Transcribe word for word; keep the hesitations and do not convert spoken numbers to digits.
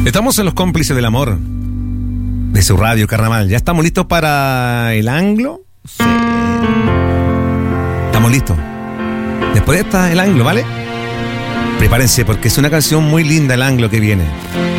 Estamos en los cómplices del amor de su radio Carnaval. ¿Ya estamos listos para el anglo? Sí. Estamos listos. Después de esta, el anglo, ¿vale? Prepárense porque es una canción muy linda el anglo que viene.